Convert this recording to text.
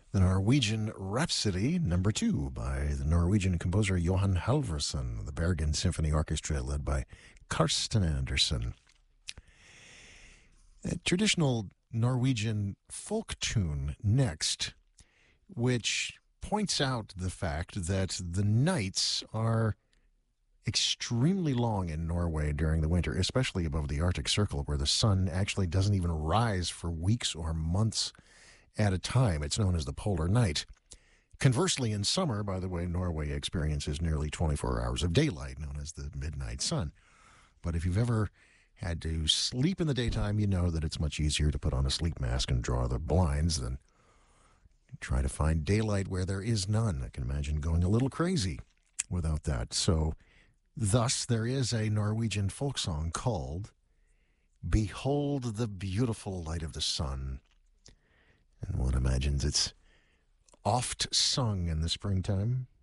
The Norwegian Rhapsody, number 2, by the Norwegian composer Johan Halvorsen, the Bergen Symphony Orchestra, led by Karsten Andersen. A traditional Norwegian folk tune next, which points out the fact that the nights are extremely long in Norway during the winter, especially above the Arctic Circle, where the sun actually doesn't even rise for weeks or months at a time. It's known as the polar night. Conversely, in summer, by the way, Norway experiences nearly 24 hours of daylight, known as the midnight sun. But if you've ever had to sleep in the daytime, you know that it's much easier to put on a sleep mask and draw the blinds than try to find daylight where there is none. I can imagine going a little crazy without that. So, thus, there is a Norwegian folk song called Behold the Beautiful Light of the Sun. And one imagines it's oft sung in the springtime.